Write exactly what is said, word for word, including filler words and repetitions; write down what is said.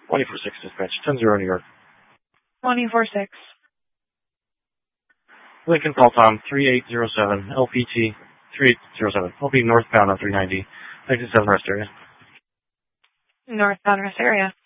twenty-four six dispatch, ten zero New York. twenty-four six. Lincoln call Tom, three eight zero seven, L P T, three eight zero seven, L P northbound on three ninety, exit seven rest area. Northbound rest area.